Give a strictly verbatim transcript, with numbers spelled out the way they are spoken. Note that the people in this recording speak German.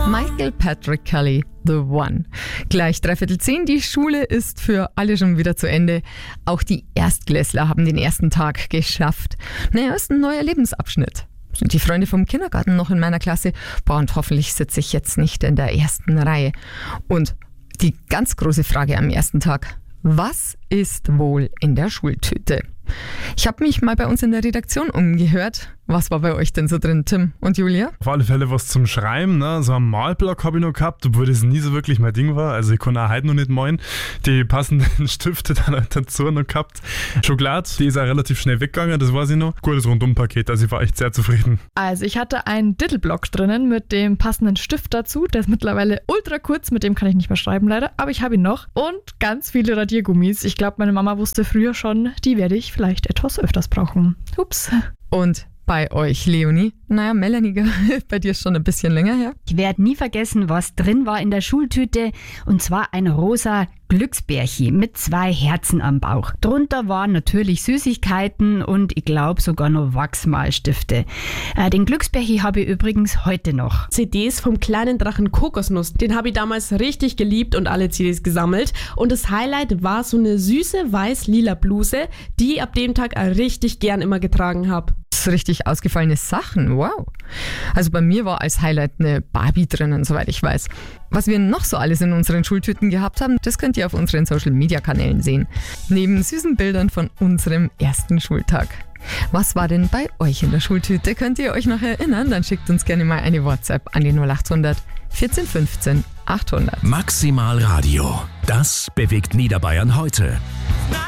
Michael Patrick Kelly, The One. Gleich dreiviertel zehn, die Schule ist für alle schon wieder zu Ende. Auch die Erstklässler haben den ersten Tag geschafft. Naja, ist ein neuer Lebensabschnitt. Sind die Freunde vom Kindergarten noch in meiner Klasse? Boah, und hoffentlich sitze ich jetzt nicht in der ersten Reihe. Und die ganz große Frage am ersten Tag: Was ist wohl in der Schultüte? Ich habe mich mal bei uns in der Redaktion umgehört. Was war bei euch denn so drin, Tim und Julia? Auf alle Fälle was zum Schreiben, ne? So einen Malblock habe ich noch gehabt, obwohl das nie so wirklich mein Ding war. Also ich konnte auch heute noch nicht malen. Die passenden Stifte dann dazu noch gehabt. Schokolade, die ist auch relativ schnell weggegangen, das weiß ich noch. Gutes Rundumpaket, also ich war echt sehr zufrieden. Also ich hatte einen Diddleblock drinnen mit dem passenden Stift dazu. Der ist mittlerweile ultra kurz, mit dem kann ich nicht mehr schreiben leider, aber ich habe ihn noch. Und ganz viele Radiergummis. Ich glaube, meine Mama wusste früher schon, die werde ich vielleicht etwas öfters brauchen. Ups. Und bei euch, Leonie? Naja, Melanie, bei dir ist schon ein bisschen länger her. Ich werde nie vergessen, was drin war in der Schultüte. Und zwar ein rosa Glücksbärchen mit zwei Herzen am Bauch. Drunter waren natürlich Süßigkeiten und ich glaube sogar noch Wachsmalstifte. Äh, den Glücksbärchen habe ich übrigens heute noch. C Ds vom kleinen Drachen Kokosnuss. Den habe ich damals richtig geliebt und alle C Ds gesammelt. Und das Highlight war so eine süße weiß-lila Bluse, die ich ab dem Tag auch richtig gern immer getragen habe. Richtig ausgefallene Sachen, wow. Also bei mir war als Highlight eine Barbie drinnen, soweit ich weiß. Was wir noch so alles in unseren Schultüten gehabt haben, das könnt ihr auf unseren Social-Media-Kanälen sehen. Neben süßen Bildern von unserem ersten Schultag. Was war denn bei euch in der Schultüte? Könnt ihr euch noch erinnern? Dann schickt uns gerne mal eine WhatsApp an die null acht hundert vierzehn fünfzehn achthundert. Maximal Radio. Das bewegt Niederbayern heute.